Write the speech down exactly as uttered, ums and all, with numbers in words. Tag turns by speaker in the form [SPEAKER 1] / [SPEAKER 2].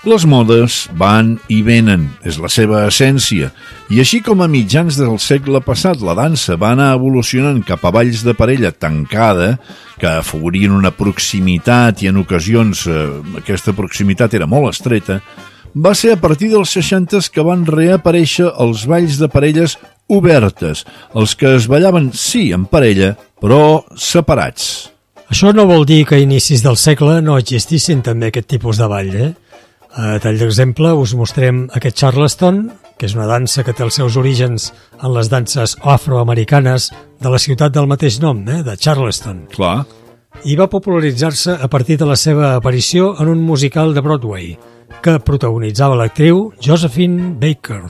[SPEAKER 1] Les modes van i venen, és la seva essència, i així com a mitjans del segle passat la dansa va anar evolucionant cap a balls de parella tancada, que afavorien una proximitat i en ocasions eh, aquesta proximitat era molt estreta, va ser a partir dels seixanta que van reaparèixer els balls de parelles obertes, els que es ballaven sí en parella, però separats.
[SPEAKER 2] Això no vol dir que a inicis del segle no existissin també aquest tipus de ball, eh? A tall d'exemple us mostrem aquest Charleston, que és una dansa que té els seus orígens en les danses afroamericanes de la ciutat del mateix nom, eh, de Charleston.
[SPEAKER 1] Clar.
[SPEAKER 2] I va popularitzar-se a partir de la seva aparició en un musical de Broadway, que protagonitzava l'actriu Josephine Baker.